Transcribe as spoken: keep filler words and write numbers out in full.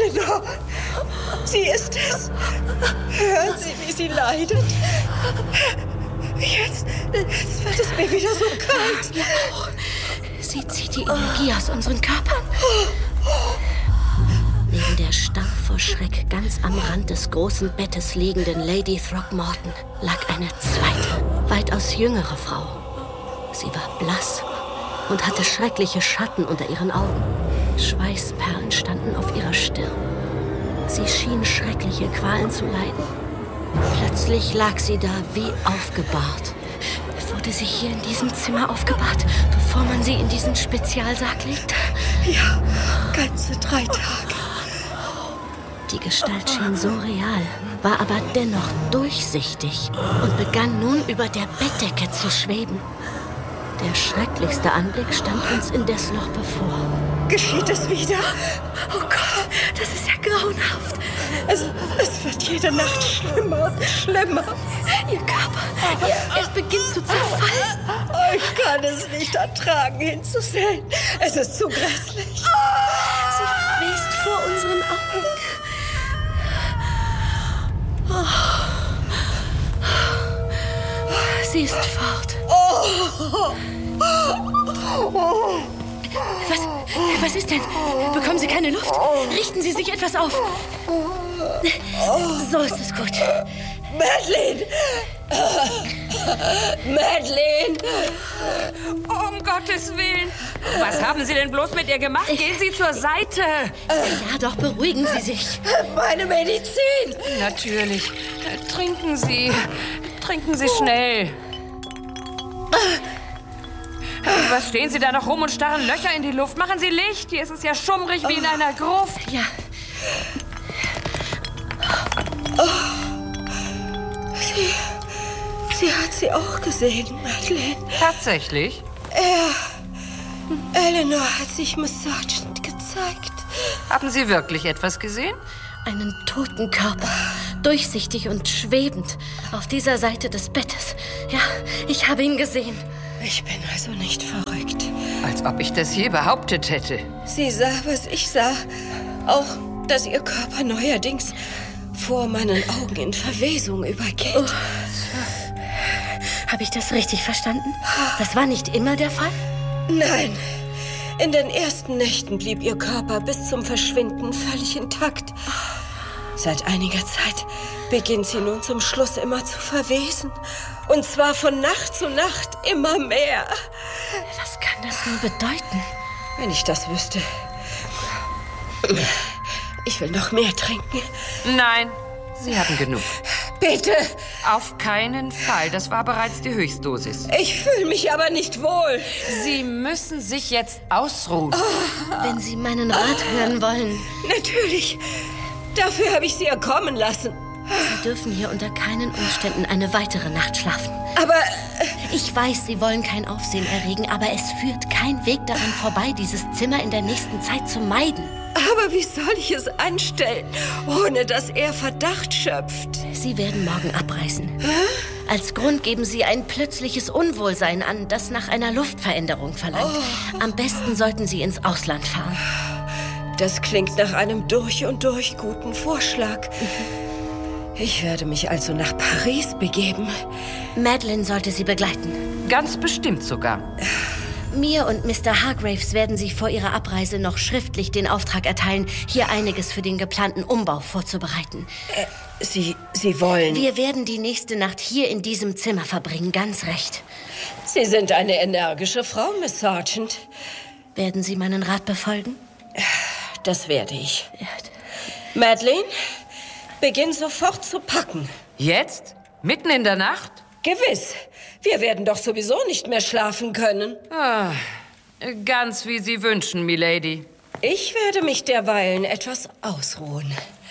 Eleanor, sie ist es. Hören Sie, wie sie leidet. Jetzt, jetzt wird es mir wieder so kalt. Ja, auch. Sie zieht die Energie aus unseren Körpern. Neben der starr vor Schreck ganz am Rand des großen Bettes liegenden Lady Throckmorton lag eine zweite, weitaus jüngere Frau. Sie war blass und hatte schreckliche Schatten unter ihren Augen. Schweißperlen standen auf ihrer Stirn. Sie schien schreckliche Qualen zu leiden. Plötzlich lag sie da wie aufgebahrt. Wurde sie hier in diesem Zimmer aufgebahrt, bevor man sie in diesen Spezialsarg legte? Ja, ganze drei Tage. Die Gestalt schien so real, war aber dennoch durchsichtig und begann nun über der Bettdecke zu schweben. Der schrecklichste Anblick stand uns indes noch bevor. Geschieht es wieder? Oh Gott, das ist ja grauenhaft. Es, es wird jede Nacht schlimmer und schlimmer. Ihr Körper, er, er beginnt zu zerfallen. Ich kann es nicht ertragen, hinzusehen. Es ist zu grässlich. Sie verwest vor unseren Augen. Sie ist fort. Was, was ist denn? Bekommen Sie keine Luft? Richten Sie sich etwas auf. So ist es gut. Madeleine! Madeleine! Um Gottes Willen! Was haben Sie denn bloß mit ihr gemacht? Gehen Sie zur Seite! Ja, doch, beruhigen Sie sich. Meine Medizin! Natürlich. Trinken Sie. Trinken Sie schnell. Was stehen Sie da noch rum und starren Löcher in die Luft? Machen Sie Licht. Hier ist es ja schummrig wie in einer Gruft. Ja. Sie, sie hat sie auch gesehen, Madeleine. Tatsächlich? Er, Eleanor hat sich Miss Sargent gezeigt. Haben Sie wirklich etwas gesehen? Einen toten Körper, durchsichtig und schwebend, auf dieser Seite des Bettes. Ja, ich habe ihn gesehen. Ich bin also nicht verrückt. Als ob ich das je behauptet hätte. Sie sah, was ich sah. Auch, dass ihr Körper neuerdings vor meinen Augen in Verwesung übergeht. Oh. Habe ich das richtig verstanden? Das war nicht immer der Fall? Nein. In den ersten Nächten blieb ihr Körper bis zum Verschwinden völlig intakt. Seit einiger Zeit beginnt sie nun zum Schluss immer zu verwesen. Und zwar von Nacht zu Nacht immer mehr. Was kann das nur bedeuten? Wenn ich das wüsste. Ich will noch mehr trinken. Nein, Sie hatten genug. Bitte! Auf keinen Fall. Das war bereits die Höchstdosis. Ich fühle mich aber nicht wohl. Sie müssen sich jetzt ausruhen. Oh. Wenn Sie meinen Rat hören wollen. Natürlich. Dafür habe ich Sie ja kommen lassen. Sie dürfen hier unter keinen Umständen eine weitere Nacht schlafen. Aber... Ich weiß, Sie wollen kein Aufsehen erregen, aber es führt kein Weg daran vorbei, dieses Zimmer in der nächsten Zeit zu meiden. Aber wie soll ich es anstellen, ohne dass er Verdacht schöpft? Sie werden morgen abreisen. Hä? Als Grund geben Sie ein plötzliches Unwohlsein an, das nach einer Luftveränderung verlangt. Oh. Am besten sollten Sie ins Ausland fahren. Das klingt nach einem durch und durch guten Vorschlag. Ich werde mich also nach Paris begeben. Madeleine sollte Sie begleiten. Ganz bestimmt sogar. Mir und Mister Hargraves werden Sie vor Ihrer Abreise noch schriftlich den Auftrag erteilen, hier einiges für den geplanten Umbau vorzubereiten. Äh, Sie, Sie wollen... Wir werden die nächste Nacht hier in diesem Zimmer verbringen, ganz recht. Sie sind eine energische Frau, Miss Sargent. Werden Sie meinen Rat befolgen? Das werde ich. Madeleine, beginn sofort zu packen. Jetzt? Mitten in der Nacht? Gewiss. Wir werden doch sowieso nicht mehr schlafen können. Ah, ganz wie Sie wünschen, Milady. Ich werde mich derweilen etwas ausruhen.